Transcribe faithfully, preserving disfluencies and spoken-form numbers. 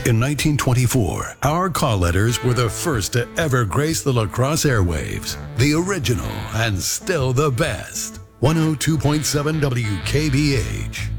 In nineteen twenty-four, our call letters were the first to ever grace the La Crosse airwaves. The original and still the best. one oh two point seven W K B H.